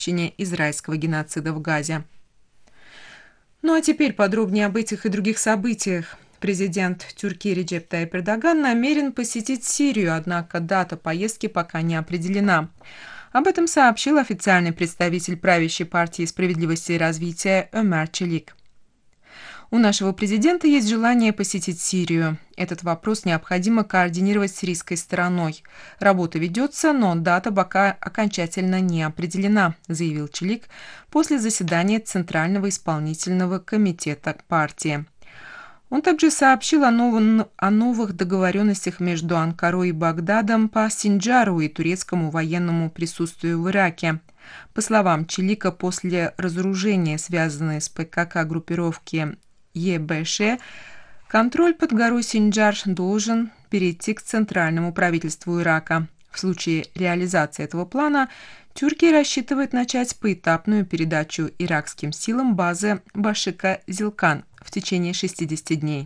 израильского геноцида в Газе. Ну а теперь подробнее об этих и других событиях. Президент Турции Реджеп Тайип Эрдоган намерен посетить Сирию, однако дата поездки пока не определена. Об этом сообщил официальный представитель правящей партии «Справедливости и развития» Ömer Çelik. У нашего президента есть желание посетить Сирию. Этот вопрос необходимо координировать с сирийской стороной. Работа ведется, но дата пока окончательно не определена, заявил Çelik после заседания Центрального исполнительного комитета партии. Он также сообщил о новых договоренностях между Анкарой и Багдадом по Синджару и турецкому военному присутствию в Ираке. По словам Çelik'а, после разоружения, связанной с ПКК группировки ЕБШ, контроль под горой Синджар должен перейти к центральному правительству Ирака. В случае реализации этого плана Турция рассчитывает начать поэтапную передачу иракским силам базы Башика-Зилкан в течение 60 дней.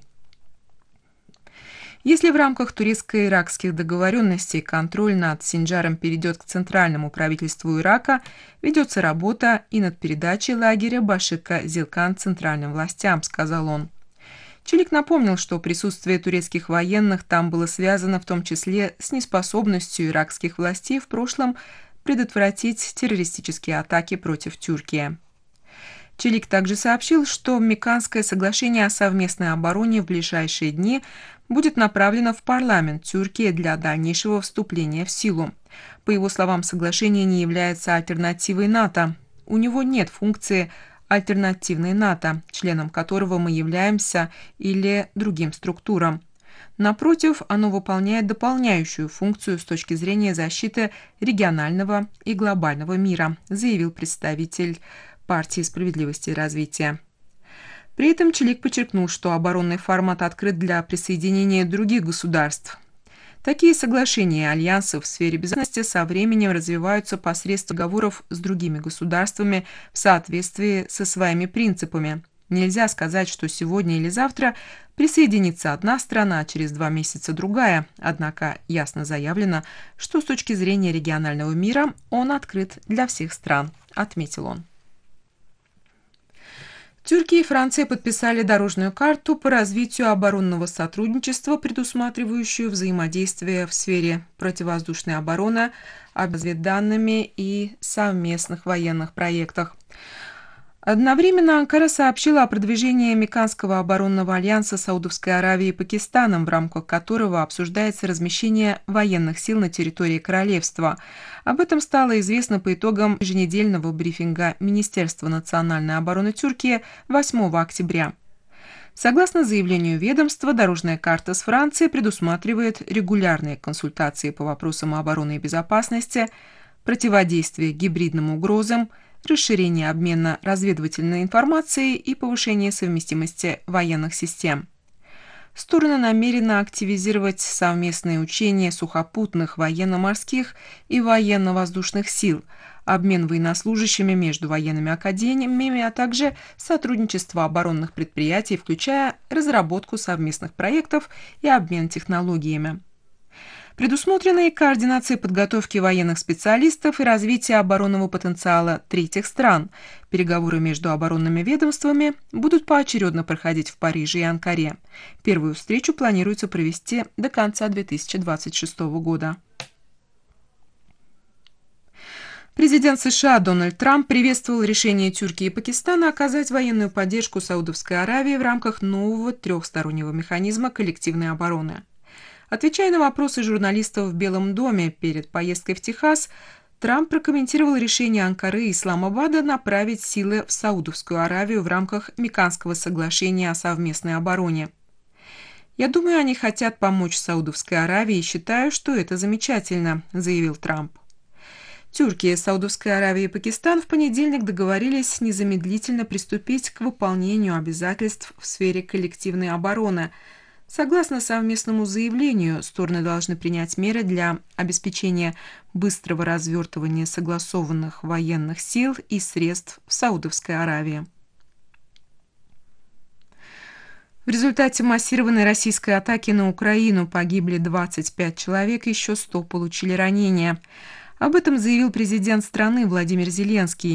Если в рамках турецко-иракских договоренностей контроль над Синджаром перейдет к центральному правительству Ирака, ведется работа и над передачей лагеря Башика-Зилкан центральным властям, сказал он. Çelik напомнил, что присутствие турецких военных там было связано в том числе с неспособностью иракских властей в прошлом предотвратить террористические атаки против Турции. Çelik также сообщил, что Меканское соглашение о совместной обороне в ближайшие дни будет направлено в парламент Турции для дальнейшего вступления в силу. По его словам, соглашение не является альтернативой НАТО. У него нет функции альтернативной НАТО, членом которого мы являемся, или другим структурам. Напротив, оно выполняет дополняющую функцию с точки зрения защиты регионального и глобального мира, заявил представитель партии «Справедливости и развития». При этом Çelik подчеркнул, что оборонный формат открыт для присоединения других государств. Такие соглашения и альянсы в сфере безопасности со временем развиваются посредством договоров с другими государствами в соответствии со своими принципами. Нельзя сказать, что сегодня или завтра присоединится одна страна, а через 2 месяца другая, однако ясно заявлено, что с точки зрения регионального мира он открыт для всех стран, отметил он. Турция и Франция подписали дорожную карту по развитию оборонного сотрудничества, предусматривающую взаимодействие в сфере противовоздушной обороны, разведданными и совместных военных проектах. Одновременно Анкара сообщила о продвижении Меканского оборонного альянса Саудовской Аравии и Пакистаном, в рамках которого обсуждается размещение военных сил на территории королевства. Об этом стало известно по итогам еженедельного брифинга Министерства национальной обороны Турции 8 октября. Согласно заявлению ведомства, дорожная карта с Францией предусматривает регулярные консультации по вопросам обороны и безопасности, противодействие гибридным угрозам, расширение обмена разведывательной информацией и повышение совместимости военных систем. Стороны намерены активизировать совместные учения сухопутных, военно-морских и военно-воздушных сил, обмен военнослужащими между военными академиями, а также сотрудничество оборонных предприятий, включая разработку совместных проектов и обмен технологиями. Предусмотрена и координация подготовки военных специалистов и развития оборонного потенциала третьих стран. Переговоры между оборонными ведомствами будут поочередно проходить в Париже и Анкаре. Первую встречу планируется провести до конца 2026 года. Президент США Дональд Трамп приветствовал решение Турции и Пакистана оказать военную поддержку Саудовской Аравии в рамках нового трехстороннего механизма коллективной обороны. Отвечая на вопросы журналистов в Белом доме перед поездкой в Техас, Трамп прокомментировал решение Анкары и Исламабада направить силы в Саудовскую Аравию в рамках Меканского соглашения о совместной обороне. «Я думаю, они хотят помочь Саудовской Аравии и считаю, что это замечательно», — заявил Трамп. Турция, Саудовская Аравия и Пакистан в понедельник договорились незамедлительно приступить к выполнению обязательств в сфере коллективной обороны. Согласно совместному заявлению, стороны должны принять меры для обеспечения быстрого развертывания согласованных военных сил и средств в Саудовской Аравии. В результате массированной российской атаки на Украину погибли 25 человек, еще 100 получили ранения. Об этом заявил президент страны Владимир Зеленский.